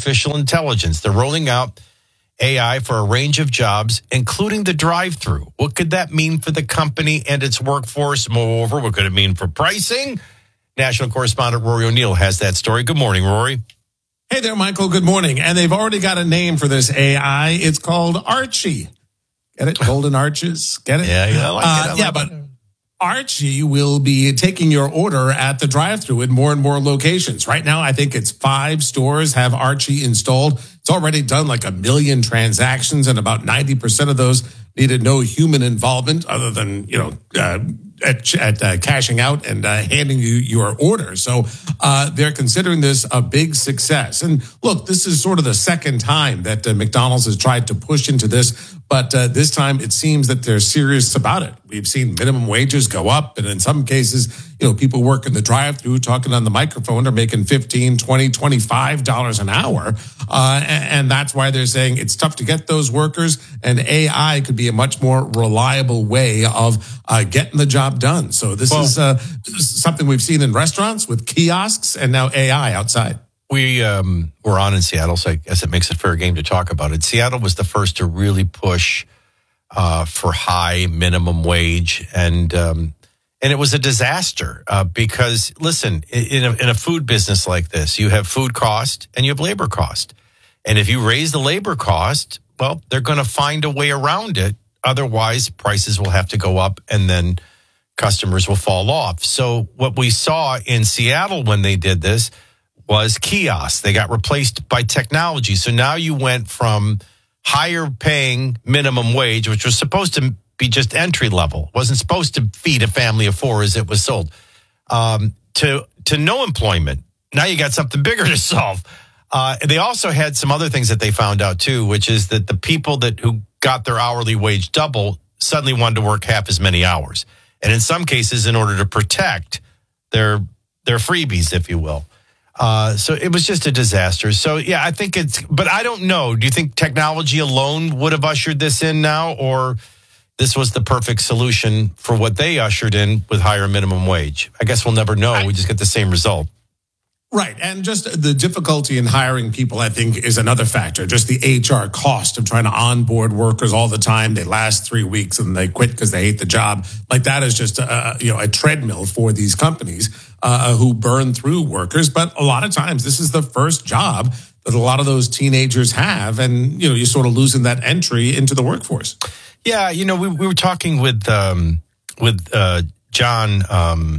artificial intelligence. They're rolling out AI for a range of jobs, including the drive-through. What could that mean for the company and its workforce? Moreover, what could it mean for pricing? National correspondent Rory O'Neill has that story. Good morning, Rory. Hey there, Michael. Good morning. And they've already got a name for this AI. It's called Archie. Get it? Golden arches. Get it? Yeah, I like it. But Archie will be taking your order at the drive-thru in more and more locations. Right now, I think it's 5 stores have Archie installed. It's already done like 1 million transactions, and about 90% of those needed no human involvement other than, at cashing out and handing you your order. So they're considering this a big success. And look, this is sort of the second time that McDonald's has tried to push into this, but this time it seems that they're serious about it. We've seen minimum wages go up, and in some cases, people work in the drive-thru talking on the microphone are making $15, $20, $25 an hour. And that's why they're saying it's tough to get those workers, and AI could be a much more reliable way of getting the job done. So this is something we've seen in restaurants with kiosks and now AI outside. We were on in Seattle, so I guess it makes it fair game to talk about it. Seattle was the first to really push for high minimum wage, and it was a disaster because, listen, in a food business like this, you have food cost and you have labor cost. And if you raise the labor cost, well, they're going to find a way around it. Otherwise, prices will have to go up and then customers will fall off. So what we saw in Seattle when they did this was kiosks. They got replaced by technology. So now you went from higher paying minimum wage, which was supposed to be just entry level, wasn't supposed to feed a family of 4 as it was sold, to no employment. Now you got something bigger to solve. They also had some other things that they found out too, which is that the people who got their hourly wage double suddenly wanted to work half as many hours. And in some cases, in order to protect their freebies, if you will. So it was just a disaster. So, yeah, I think but I don't know. Do you think technology alone would have ushered this in now, or this was the perfect solution for what they ushered in with higher minimum wage? I guess we'll never know. We just get the same result. Right. And just the difficulty in hiring people, I think, is another factor. Just the HR cost of trying to onboard workers all the time. They last 3 weeks and they quit because they hate the job. Like that is just a treadmill for these companies who burn through workers. But a lot of times this is the first job that a lot of those teenagers have. And, you're sort of losing that entry into the workforce. Yeah. We were talking with John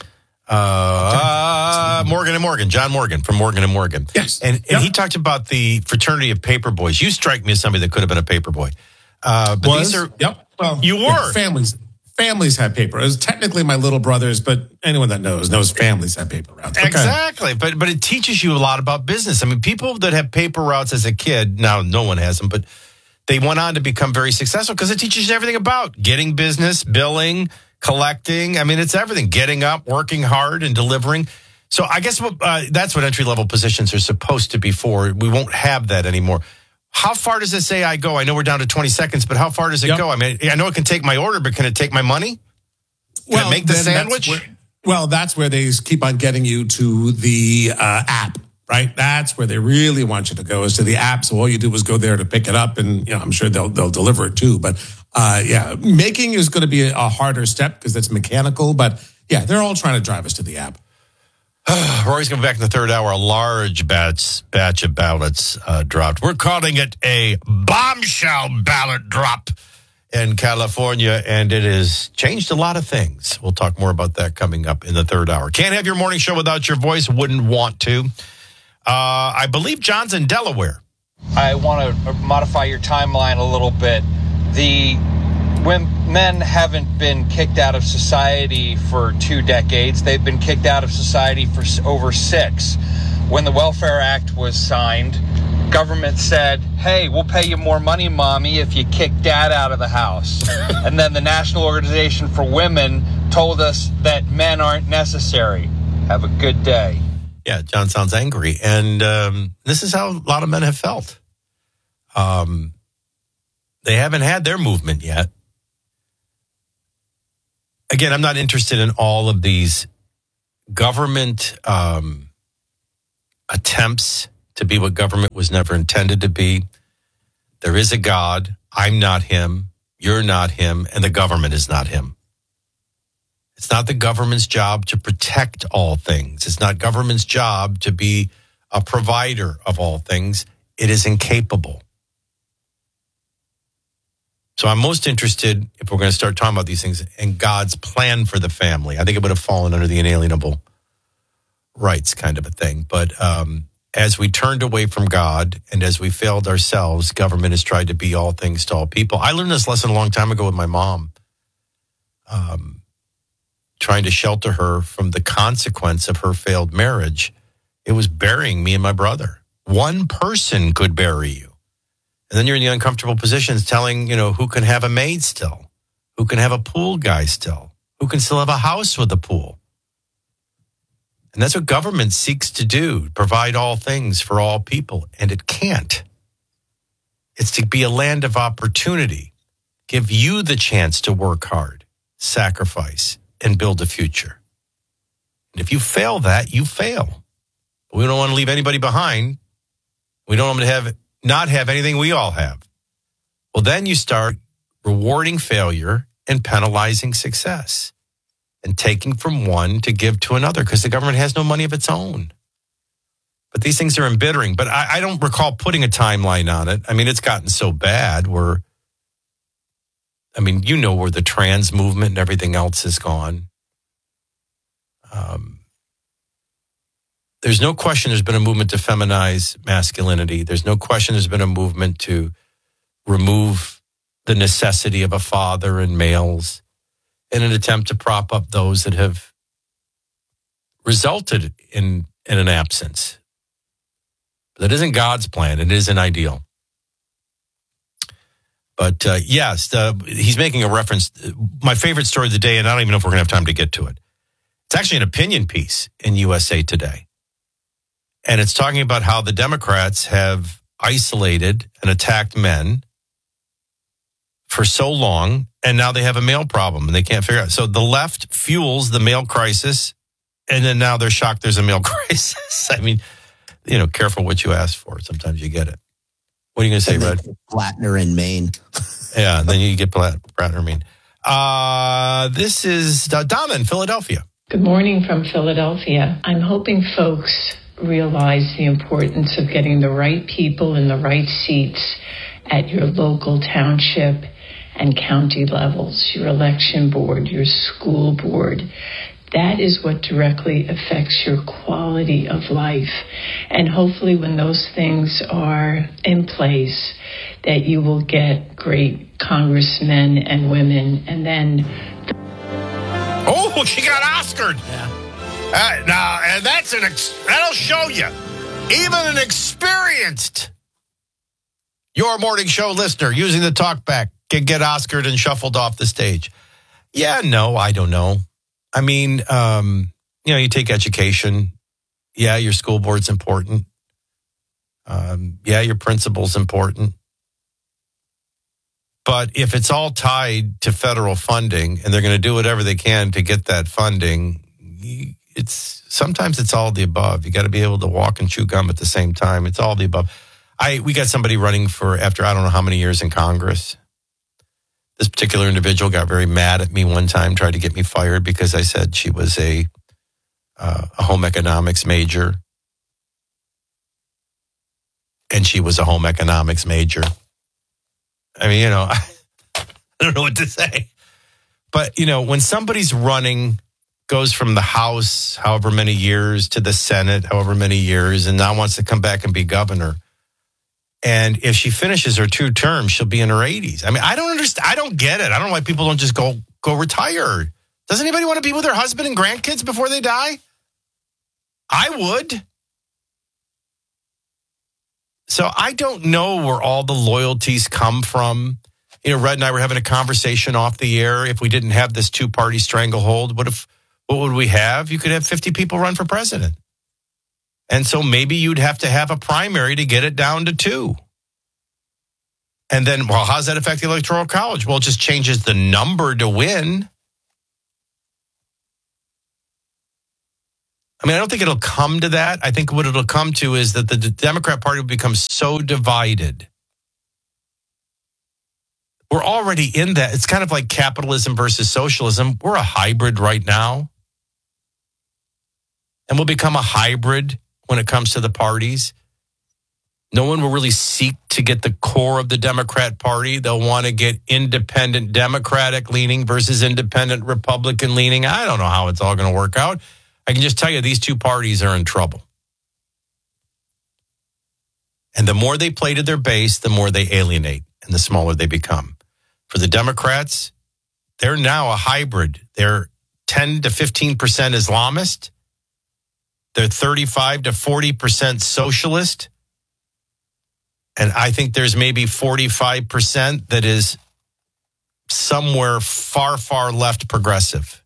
John Morgan from Morgan & Morgan. Yes. And he talked about the fraternity of paper boys. You strike me as somebody that could have been a paper boy. But these are, yep. Well, you were. Yeah, families had paper. It was technically my little brothers, but anyone that knows families had paper routes. Okay. Exactly. But it teaches you a lot about business. I mean, people that have paper routes as a kid, now no one has them, but they went on to become very successful because it teaches you everything about getting business, billing, collecting. I mean, it's everything. Getting up, working hard, and delivering. So I guess that's what entry-level positions are supposed to be for. We won't have that anymore. How far does this AI go? I know we're down to 20 seconds, but how far does it go? I mean, I know it can take my order, but can it take my money? Can it make the sandwich? That's where they keep on getting you to the app, right? That's where they really want you to go, is to the app. So all you do is go there to pick it up, and I'm sure they'll deliver it too. But making is going to be a harder step because it's mechanical. But yeah, they're all trying to drive us to the app. Rory's going back in the third hour. A large batch of ballots dropped. We're calling it a bombshell ballot drop in California, and it has changed a lot of things. We'll talk more about that coming up in the third hour. Can't have your morning show without your voice. Wouldn't want to. I believe John's in Delaware. I want to modify your timeline a little bit. When men haven't been kicked out of society for 2 decades, they've been kicked out of society for over 6. When the Welfare Act was signed, government said, hey, we'll pay you more money, mommy, if you kick dad out of the house. And then the National Organization for Women told us that men aren't necessary. Have a good day. Yeah, John sounds angry. And this is how a lot of men have felt. They haven't had their movement yet. Again, I'm not interested in all of these government attempts to be what government was never intended to be. There is a God. I'm not him. You're not him. And the government is not him. It's not the government's job to protect all things. It's not government's job to be a provider of all things. It is incapable. So I'm most interested, if we're going to start talking about these things, in God's plan for the family. I think it would have fallen under the inalienable rights kind of a thing. But as we turned away from God and as we failed ourselves, government has tried to be all things to all people. I learned this lesson a long time ago with my mom, trying to shelter her from the consequence of her failed marriage. It was burying me and my brother. One person could bury you. And then you're in the uncomfortable positions telling, who can have a maid still, who can have a pool guy still, who can still have a house with a pool. And that's what government seeks to do, provide all things for all people. And it can't. It's to be a land of opportunity, give you the chance to work hard, sacrifice, and build a future. And if you fail that, you fail. We don't want to leave anybody behind. We don't want them to not have anything we all have. Well, then you start rewarding failure and penalizing success and taking from one to give to another because the government has no money of its own. But these things are embittering. But I don't recall putting a timeline on it. I mean, it's gotten so bad where, where the trans movement and everything else has gone. There's no question there's been a movement to feminize masculinity. There's no question there's been a movement to remove the necessity of a father in males in an attempt to prop up those that have resulted in an absence. That isn't God's plan. It isn't ideal. But yes, he's making a reference. My favorite story of the day, and I don't even know if we're going to have time to get to it. It's actually an opinion piece in USA Today. And it's talking about how the Democrats have isolated and attacked men for so long, and now they have a male problem, and they can't figure out. So the left fuels the male crisis, and then now they're shocked there's a male crisis. I mean, careful what you ask for. Sometimes you get it. What are you going to say, Red? Blattner in Maine. Yeah, then you get Blattner in Maine. This is Donna in Philadelphia. Good morning from Philadelphia. I'm hoping folks realize the importance of getting the right people in the right seats at your local township and county levels, your election board, your school board. That is what directly affects your quality of life. And hopefully when those things are in place, that you will get great congressmen and women. And then... Oh, she got Oscared. Yeah. Now, and that'll show you. Even an experienced Your Morning Show listener using the talkback can get Oscared and shuffled off the stage. Yeah, no, I don't know. I mean, you take education. Yeah, your school board's important. Yeah, your principal's important. But if it's all tied to federal funding and they're going to do whatever they can to get that funding, sometimes it's all of the above. You got to be able to walk and chew gum at the same time. It's all of the above. We got somebody running for after I don't know how many years in Congress. This particular individual got very mad at me one time, tried to get me fired because I said she was a home economics major. And she was a home economics major. I mean, I don't know what to say. But, when somebody's running, goes from the House, however many years, to the Senate, however many years, and now wants to come back and be governor. And if she finishes her 2 terms, she'll be in her 80s. I mean, I don't understand. I don't get it. I don't know why people don't just go retire. Does anybody want to be with their husband and grandkids before they die? I would. So I don't know where all the loyalties come from. Red and I were having a conversation off the air. If we didn't have this 2-party stranglehold, what would we have? You could have 50 people run for president. And so maybe you'd have to have a primary to get it down to 2. And then, well, how does that affect the Electoral College? Well, it just changes the number to win. I mean, I don't think it'll come to that. I think what it'll come to is that the Democrat Party will become so divided. We're already in that. It's kind of like capitalism versus socialism. We're a hybrid right now. And we'll become a hybrid when it comes to the parties. No one will really seek to get the core of the Democrat Party. They'll want to get independent Democratic leaning versus independent Republican leaning. I don't know how it's all going to work out. I can just tell you these two parties are in trouble. And the more they play to their base, the more they alienate and the smaller they become. For the Democrats, they're now a hybrid. They're 10 to 15% Islamist. They're 35 to 40% socialist. And I think there's maybe 45% that is somewhere far, far left progressive.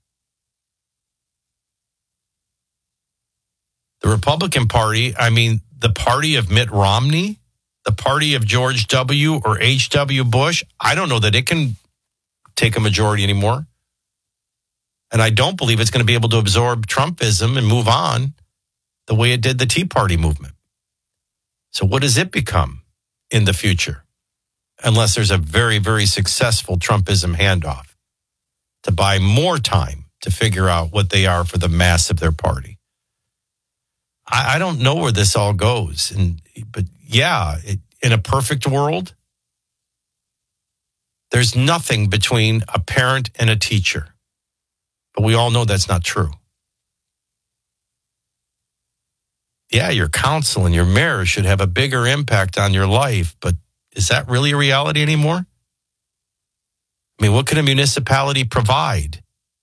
The Republican Party, I mean, the party of Mitt Romney, the party of George W. or H.W. Bush, I don't know that it can take a majority anymore. And I don't believe it's going to be able to absorb Trumpism and move on the way it did the Tea Party movement. So what does it become in the future? Unless there's a very, very successful Trumpism handoff to buy more time to figure out what they are for the mass of their party. I don't know where this all goes. But yeah, in a perfect world, there's nothing between a parent and a teacher. But we all know that's not true. Yeah, your council and your mayor should have a bigger impact on your life, but is that really a reality anymore? I mean, what can a municipality provide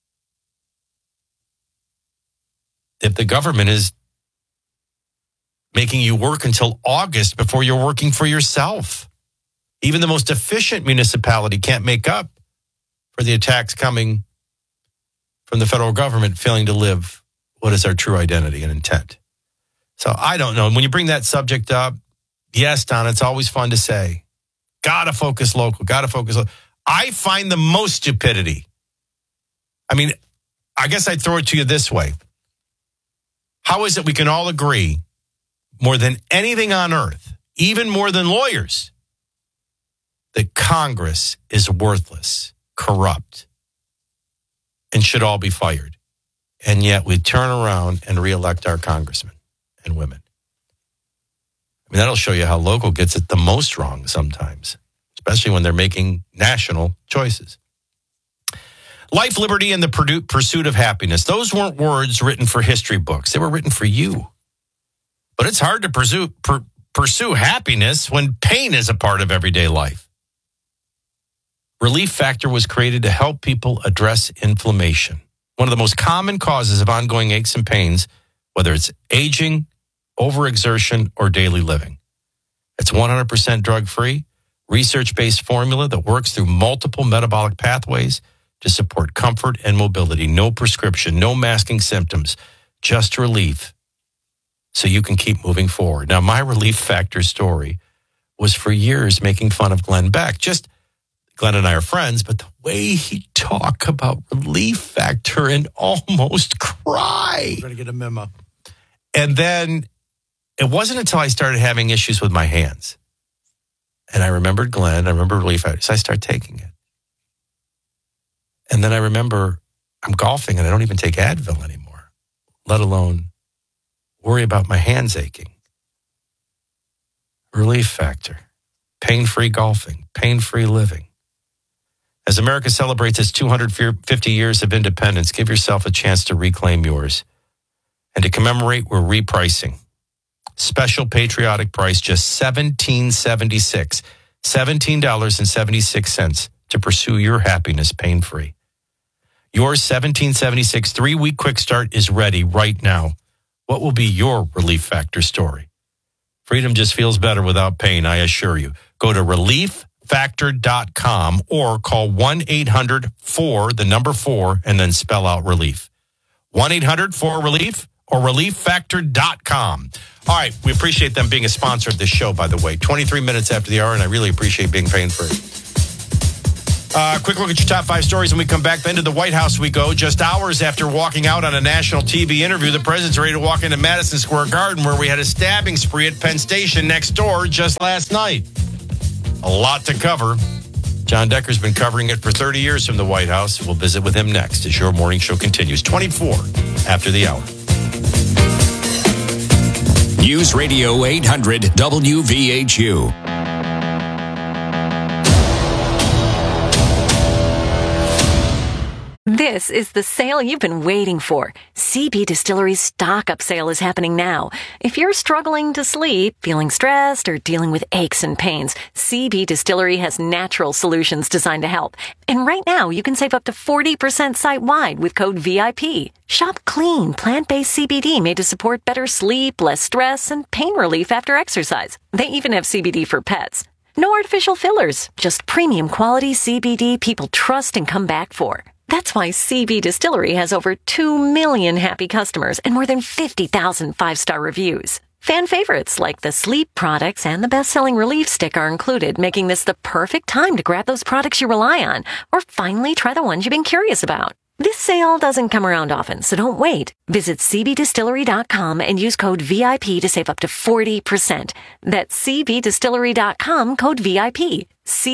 if the government is making you work until August before you're working for yourself? Even the most efficient municipality can't make up for the attacks coming from the federal government failing to live what is our true identity and intent. So I don't know. When you bring that subject up, yes, Don, it's always fun to say, gotta focus local, gotta focus local. I find the most stupidity. I mean, I guess I'd throw it to you this way. How is it we can all agree more than anything on earth, even more than lawyers, that Congress is worthless, corrupt, and should all be fired? And yet we turn around and reelect our congressmen and women. I mean, that'll show you how local gets it the most wrong sometimes, especially when they're making national choices. Life, liberty, and the pursuit of happiness. Those weren't words written for history books. They were written for you. But it's hard to pursue happiness when pain is a part of everyday life. Relief Factor was created to help people address inflammation, one of the most common causes of ongoing aches and pains, whether it's aging, overexertion, or daily living. It's 100% drug-free, research-based formula that works through multiple metabolic pathways to support comfort and mobility. No prescription, no masking symptoms, just relief so you can keep moving forward. Now, my Relief Factor story was for years making fun of Glenn Beck. Just Glenn and I are friends, but the way he talked about Relief Factor and almost cry. We're going to get a memo. And then it wasn't until I started having issues with my hands. And I remembered Glenn, I remember Relief Factor, so I started taking it. And then I remember I'm golfing and I don't even take Advil anymore, let alone worry about my hands aching. Relief Factor, pain-free golfing, pain-free living. As America celebrates its 250 years of independence, give yourself a chance to reclaim yours. And to commemorate, we're repricing. Special patriotic price, just $17.76. $17.76 to pursue your happiness pain-free. Your $17.76 3-week quick start is ready right now. What will be your Relief Factor story? Freedom just feels better without pain, I assure you. Go to relieffactor.com or call 1-800-4, and then spell out relief. 1-800-4-RELIEF or relieffactor.com. All right, we appreciate them being a sponsor of this show, by the way. 23 minutes after the hour, and I really appreciate being pain-free. Quick look at your top 5 stories, and we come back. Then to the White House we go. Just hours after walking out on a national TV interview, the president's ready to walk into Madison Square Garden, where we had a stabbing spree at Penn Station next door just last night. A lot to cover. John Decker's been covering it for 30 years from the White House. We'll visit with him next as your morning show continues. 24 after the hour. News Radio 800 WVHU. This is the sale you've been waiting for. CB Distillery's stock-up sale is happening now. If you're struggling to sleep, feeling stressed, or dealing with aches and pains, CB Distillery has natural solutions designed to help. And right now, you can save up to 40% site-wide with code VIP. Shop clean, plant-based CBD made to support better sleep, less stress, and pain relief after exercise. They even have CBD for pets. No artificial fillers, just premium quality CBD people trust and come back for. That's why CB Distillery has over 2 million happy customers and more than 50,000 5-star reviews. Fan favorites like the sleep products and the best-selling Relief Stick are included, making this the perfect time to grab those products you rely on or finally try the ones you've been curious about. This sale doesn't come around often, so don't wait. Visit cbdistillery.com and use code VIP to save up to 40%. That's cbdistillery.com, code VIP.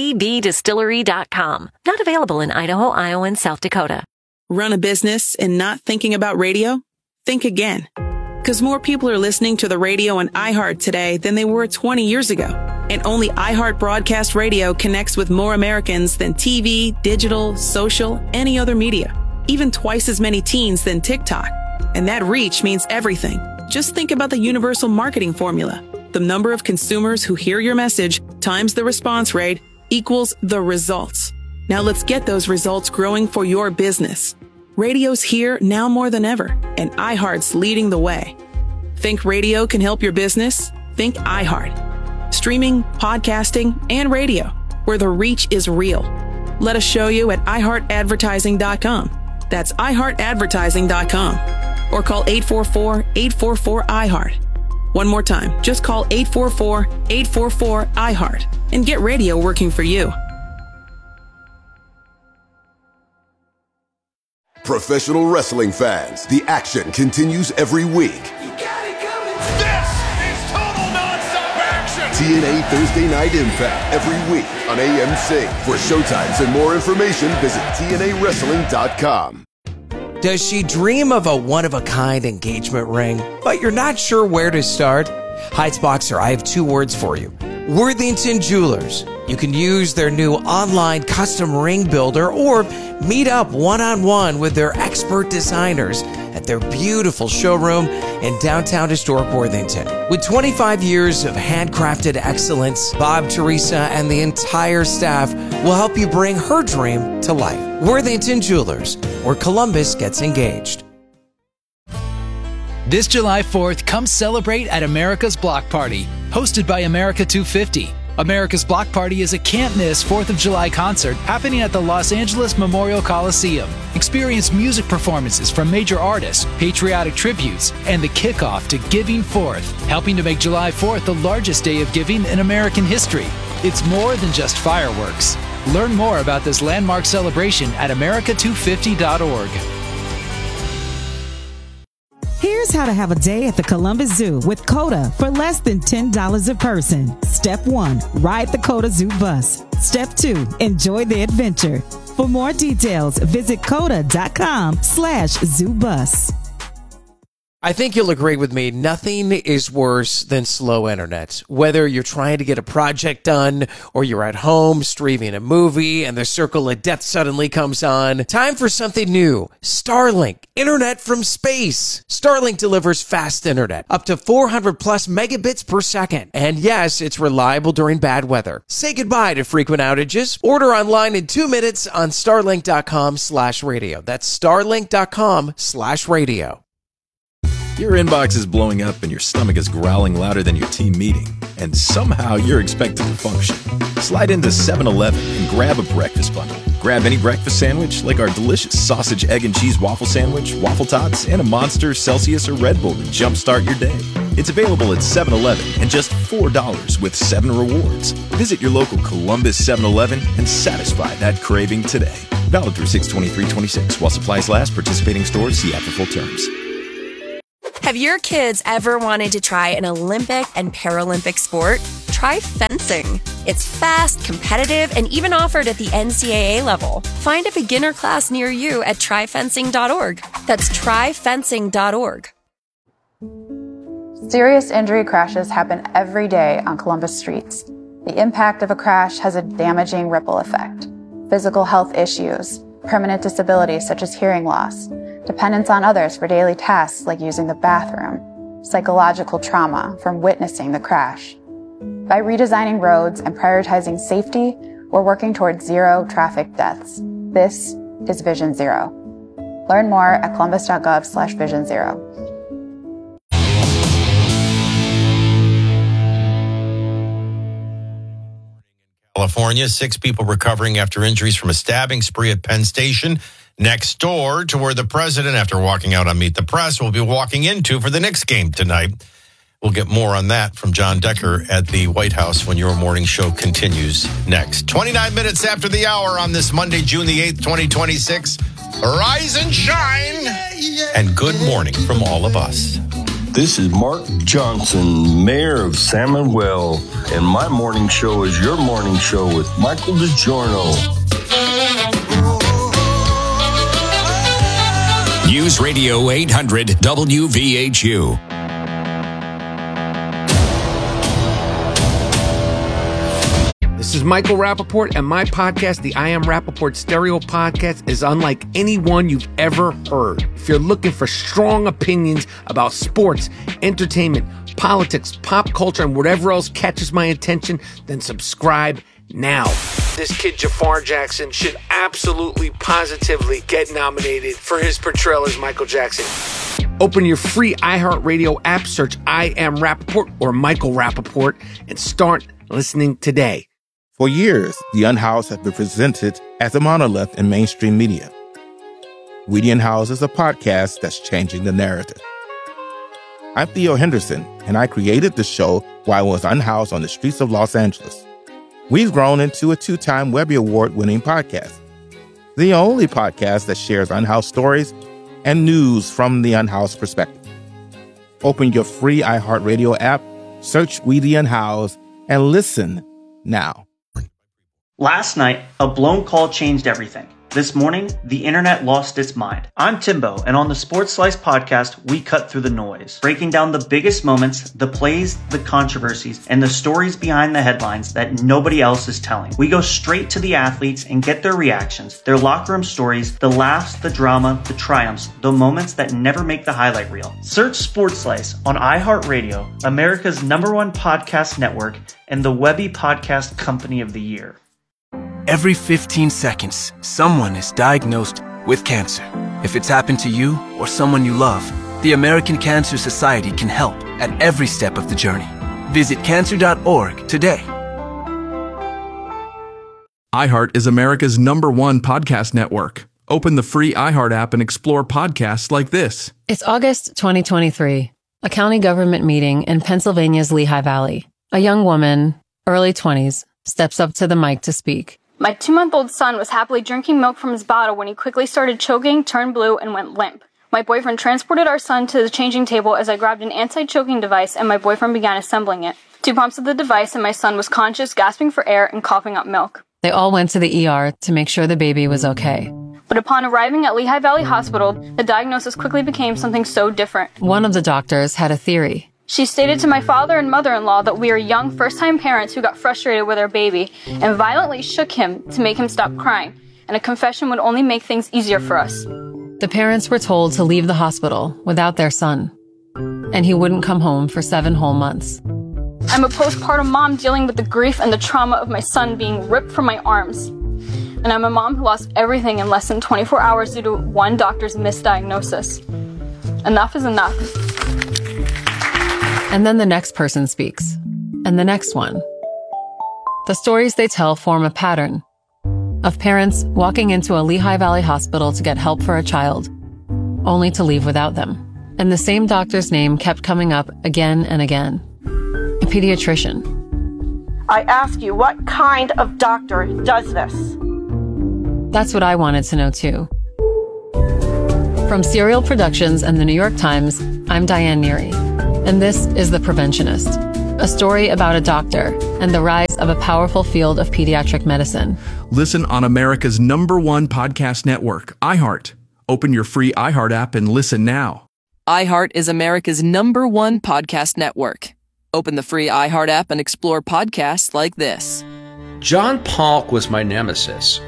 cbdistillery.com. Not available in Idaho, Iowa, and South Dakota. Run a business and not thinking about radio? Think again. Because more people are listening to the radio on iHeart today than they were 20 years ago. And only iHeart Broadcast Radio connects with more Americans than TV, digital, social, any other media. Even twice as many teens than TikTok. And that reach means everything. Just think about the universal marketing formula. The number of consumers who hear your message times the response rate equals the results. Now let's get those results growing for your business. Radio's here now more than ever, and iHeart's leading the way. Think radio can help your business? Think iHeart. Streaming, podcasting, and radio, where the reach is real. Let us show you at iHeartAdvertising.com. That's iHeartAdvertising.com. Or call 844-844-iHeart. One more time, just call 844-844-iHeart and get radio working for you. Professional wrestling fans, the action continues every week. You got it coming. This is total nonstop action. TNA Thursday Night Impact every week on AMC. For showtimes and more information, visit TNAWrestling.com. Does she dream of a one-of-a-kind engagement ring, but you're not sure where to start? Heights Boxer, I have 2 words for you. Worthington Jewelers. You can use their new online custom ring builder or meet up one-on-one with their expert designers at their beautiful showroom in downtown historic Worthington. With 25 years of handcrafted excellence, Bob, Teresa, and the entire staff will help you bring her dream to life. Worthington Jewelers, where Columbus gets engaged. This July 4th, come celebrate at America's Block Party, hosted by America 250. America's Block Party is a can't-miss 4th of July concert happening at the Los Angeles Memorial Coliseum. Experience music performances from major artists, patriotic tributes, and the kickoff to Giving Forth, helping to make July 4th the largest day of giving in American history. It's more than just fireworks. Learn more about this landmark celebration at america250.org. Here's how to have a day at the Columbus Zoo with COTA for less than $10 a person. Step 1, ride the COTA Zoo bus. Step 2, enjoy the adventure. For more details, visit COTA.com/ZooBus. I think you'll agree with me, nothing is worse than slow internet. Whether you're trying to get a project done or you're at home streaming a movie and the circle of death suddenly comes on, time for something new. Starlink, internet from space. Starlink delivers fast internet, up to 400 plus megabits per second. And yes, it's reliable during bad weather. Say goodbye to frequent outages. Order online in 2 minutes on starlink.com/radio. That's starlink.com/radio. Your inbox is blowing up and your stomach is growling louder than your team meeting, and somehow you're expected to function. Slide into 7-Eleven and grab a breakfast bundle. Grab any breakfast sandwich like our delicious sausage, egg, and cheese waffle sandwich, waffle tots, and a Monster, Celsius, or Red Bull to jumpstart your day. It's available at 7-Eleven and just $4 with 7 rewards. Visit your local Columbus 7-Eleven and satisfy that craving today. Valid through 6/23/26. While supplies last, participating stores see after full terms. Have your kids ever wanted to try an Olympic and Paralympic sport? Try fencing. It's fast, competitive, and even offered at the NCAA level. Find a beginner class near you at tryfencing.org. That's tryfencing.org. Serious injury crashes happen every day on Columbus streets. The impact of a crash has a damaging ripple effect. Physical health issues, permanent disabilities such as hearing loss, dependence on others for daily tasks like using the bathroom, psychological trauma from witnessing the crash. By redesigning roads and prioritizing safety, we're working towards zero traffic deaths. This is Vision Zero. Learn more at columbus.gov/Vision Zero. California, 6 people recovering after injuries from a stabbing spree at Penn Station, next door to where the president, after walking out on Meet the Press, will be walking into for the Knicks game tonight. We'll get more on that from John Decker at the White House when your morning show continues next. 29 minutes after the hour on this Monday, June the 8th, 2026. Rise and shine, and good morning from all of us. This is Mark Johnson, mayor of San Manuel, and my morning show is your morning show with Michael DiGiorno. News Radio 800 WVHU. This is Michael Rappaport, and my podcast, the I Am Rappaport Stereo Podcast, is unlike anyone you've ever heard. If you're looking for strong opinions about sports, entertainment, politics, pop culture, and whatever else catches my attention, then subscribe now. This kid, Jafar Jackson, should absolutely, positively get nominated for his portrayal as Michael Jackson. Open your free iHeartRadio app, search I Am Rappaport or Michael Rappaport, and start listening today. For years, The Unhoused have been presented as a monolith in mainstream media. We the Unhoused is a podcast that's changing the narrative. I'm Theo Henderson, and I created the show while I was unhoused on the streets of Los Angeles. We've grown into a 2-time Webby Award-winning podcast, the only podcast that shares unhoused stories and news from the unhoused perspective. Open your free iHeartRadio app, search We the Unhoused, and listen now. Last night, a blown call changed everything. This morning, the internet lost its mind. I'm Timbo, and on the Sports Slice podcast, we cut through the noise, breaking down the biggest moments, the plays, the controversies, and the stories behind the headlines that nobody else is telling. We go straight to the athletes and get their reactions, their locker room stories, the laughs, the drama, the triumphs, the moments that never make the highlight reel. Search Sports Slice on iHeartRadio, America's #1 podcast network, and the Webby Podcast Company of the Year. Every 15 seconds, someone is diagnosed with cancer. If it's happened to you or someone you love, the American Cancer Society can help at every step of the journey. Visit cancer.org today. iHeart is America's #1 podcast network. Open the free iHeart app and explore podcasts like this. It's August 2023, a county government meeting in Pennsylvania's Lehigh Valley. A young woman, early 20s, steps up to the mic to speak. My 2-month-old son was happily drinking milk from his bottle when he quickly started choking, turned blue, and went limp. My boyfriend transported our son to the changing table as I grabbed an anti-choking device and my boyfriend began assembling it. 2 pumps of the device and my son was conscious, gasping for air, and coughing up milk. They all went to the ER to make sure the baby was okay. But upon arriving at Lehigh Valley Hospital, the diagnosis quickly became something so different. One of the doctors had a theory. She stated to my father and mother-in-law that we are young first-time parents who got frustrated with our baby and violently shook him to make him stop crying, and a confession would only make things easier for us. The parents were told to leave the hospital without their son, and he wouldn't come home for 7 whole months. I'm a postpartum mom dealing with the grief and the trauma of my son being ripped from my arms. And I'm a mom who lost everything in less than 24 hours due to one doctor's misdiagnosis. Enough is enough. And then the next person speaks, and the next one. The stories they tell form a pattern of parents walking into a Lehigh Valley hospital to get help for a child, only to leave without them. and the same doctor's name kept coming up again and again. A pediatrician. I ask you, what kind of doctor does this? That's what I wanted to know too. From Serial Productions and the New York Times, I'm Diane Neary, and this is The Preventionist, a story about a doctor and the rise of a powerful field of pediatric medicine. Listen on America's #1 podcast network, iHeart. Open your free iHeart app and listen now. iHeart is America's #1 podcast network. Open the free iHeart app and explore podcasts like this. John Polk was my nemesis.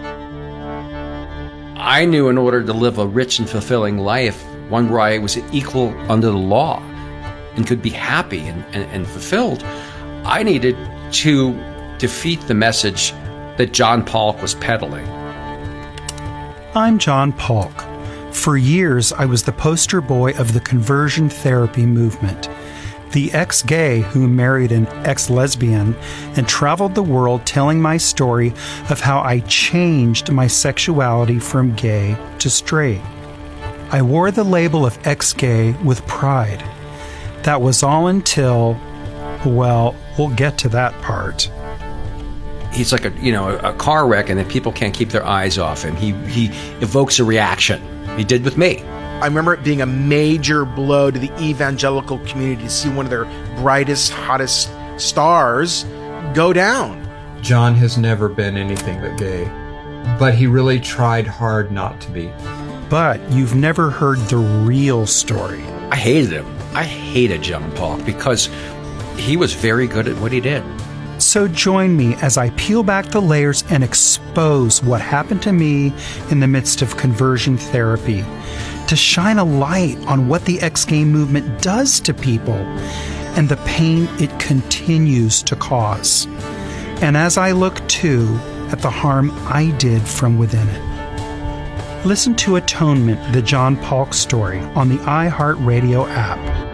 I knew in order to live a rich and fulfilling life, one where I was equal under the law and could be happy and fulfilled, I needed to defeat the message that John Polk was peddling. I'm John Polk. For years, I was the poster boy of the conversion therapy movement. The ex-gay who married an ex-lesbian and traveled the world telling my story of how I changed my sexuality from gay to straight. I wore the label of ex-gay with pride. That was all until, well, we'll get to that part. He's like a car wreck, and then people can't keep their eyes off him. He evokes a reaction. He did with me. I remember it being a major blow to the evangelical community to see one of their brightest, hottest stars go down. John has never been anything but gay, but he really tried hard not to be. But you've never heard the real story. I hated him. I hated John Polk because he was very good at what he did. So join me as I peel back the layers and expose what happened to me in the midst of conversion therapy, to shine a light on what the ex-gay movement does to people and the pain it continues to cause. And as I look too at the harm I did from within it. Listen to Atonement, the John Polk story on the iHeartRadio app.